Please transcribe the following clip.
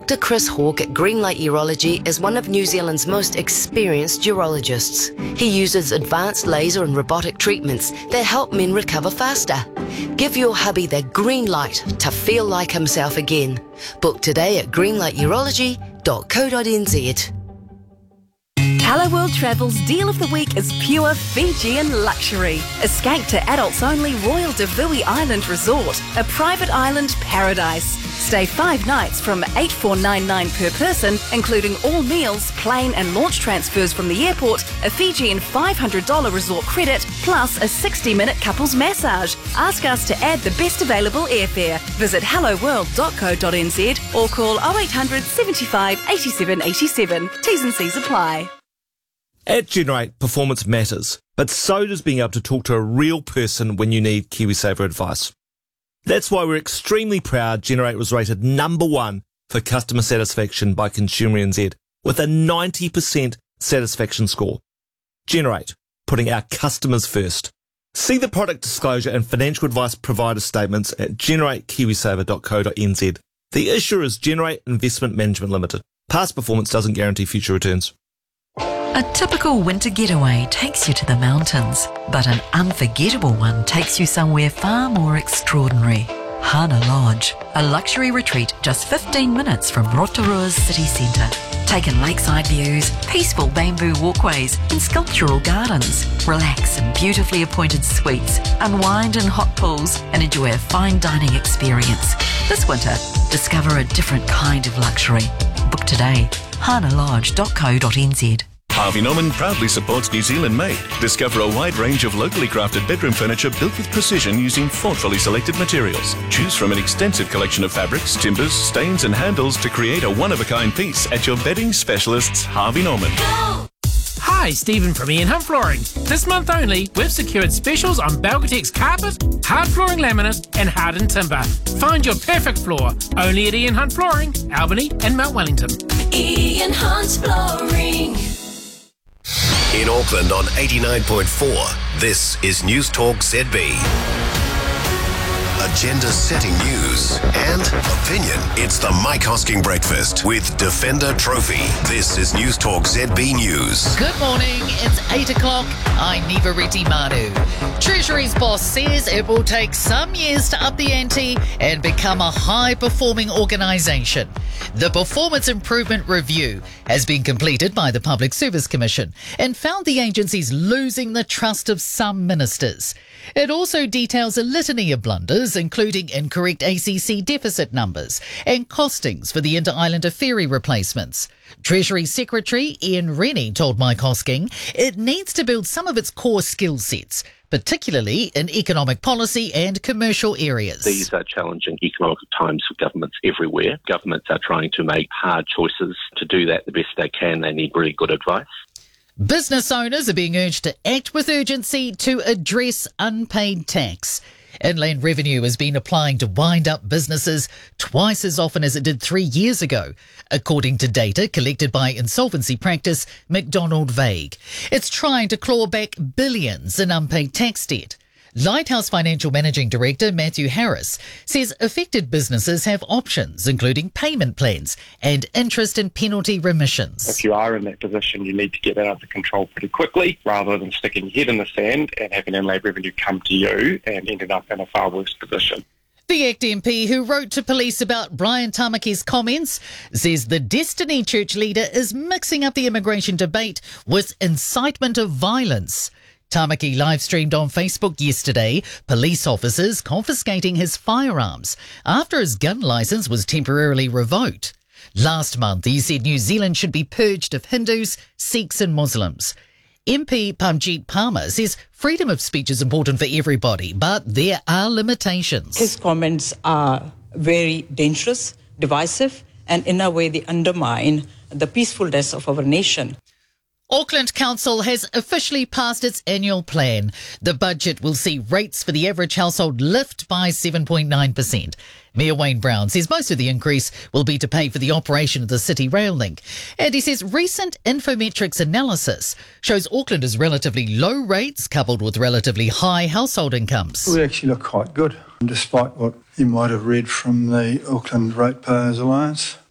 Dr. Chris Hawke at Greenlight Urology is one of New Zealand's most experienced urologists. He uses advanced laser and robotic treatments that help men recover faster. Give your hubby the green light to feel like himself again. Book today at greenlighturology.co.nz. Hello World Travel's deal of the week is pure Fijian luxury. Escape to adults only Royal Davui Island Resort, a private island paradise. Stay 5 nights from $8,499 per person, including all meals, plane and launch transfers from the airport, a Fijian $500 resort credit, plus a 60-minute couples massage. Ask us to add the best available airfare. Visit helloworld.co.nz or call 0800 75 87 87. T's and C's apply. At Generate, performance matters, but so does being able to talk to a real person when you need KiwiSaver advice. That's why we're extremely proud Generate was rated #1 for customer satisfaction by Consumer NZ with a 90% satisfaction score. Generate, putting our customers first. See the product disclosure and financial advice provider statements at generatekiwisaver.co.nz. The issuer is Generate Investment Management Limited. Past performance doesn't guarantee future returns. A typical winter getaway takes you to the mountains, but an unforgettable one takes you somewhere far more extraordinary. Hana Lodge, a luxury retreat just 15 minutes from Rotorua's city centre. Take in lakeside views, peaceful bamboo walkways and sculptural gardens. Relax in beautifully appointed suites, unwind in hot pools and enjoy a fine dining experience. This winter, discover a different kind of luxury. Book today, hanalodge.co.nz. Harvey Norman proudly supports New Zealand made. Discover a wide range of locally crafted bedroom furniture built with precision using thoughtfully selected materials. Choose from an extensive collection of fabrics, timbers, stains and handles to create a one-of-a-kind piece at your bedding specialists, Harvey Norman. Hi, Stephen from Ian Hunt Flooring. This month only, we've secured specials on Belgatex carpet, hard flooring laminate and hardened timber. Find your perfect floor only at Ian Hunt Flooring, Albany and Mount Wellington. Ian Hunt Flooring. In Auckland on 89.4, this is News Talk ZB. Agenda-setting news and opinion. It's the Mike Hosking Breakfast with Defender Trophy. This is News Talk ZB News. Good morning, it's 8 o'clock. I'm Niva Reti Manu. Treasury's boss says it will take some years to up the ante and become a high-performing organisation. The Performance Improvement Review has been completed by the Public Service Commission and found the agency's losing the trust of some ministers. It also details a litany of blunders, including incorrect ACC deficit numbers and costings for the Inter-Islander ferry replacements. Treasury Secretary Ian Rennie told Mike Hosking it needs to build some of its core skill sets, particularly in economic policy and commercial areas. These are challenging economic times for governments everywhere. Governments are trying to make hard choices. To do that the best they can, they need really good advice. Business owners are being urged to act with urgency to address unpaid tax. Inland Revenue has been applying to wind up businesses twice as often as it did 3 years ago, according to data collected by insolvency practice McDonald Vague. It's trying to claw back billions in unpaid tax debt. Lighthouse Financial Managing Director Matthew Harris says affected businesses have options, including payment plans and interest and penalty remissions. If you are in that position, you need to get that under control pretty quickly, rather than sticking your head in the sand and having Inland Revenue come to you and ending up in a far worse position. The ACT MP who wrote to police about Brian Tamaki's comments says the Destiny Church leader is mixing up the immigration debate with incitement of violence. Tamaki live-streamed on Facebook yesterday police officers confiscating his firearms after his gun licence was temporarily revoked. Last month, he said New Zealand should be purged of Hindus, Sikhs and Muslims. MP Pamjit Palmer says freedom of speech is important for everybody, but there are limitations. His comments are very dangerous, divisive, and in a way they undermine the peacefulness of our nation. Auckland Council has officially passed its annual plan. The budget will see rates for the average household lift by 7.9%. Mayor Wayne Brown says most of the increase will be to pay for the operation of the City Rail Link. And he says recent Infometrics analysis shows Auckland has relatively low rates coupled with relatively high household incomes. We actually look quite good, despite what you might have read from the Auckland Ratepayers Alliance.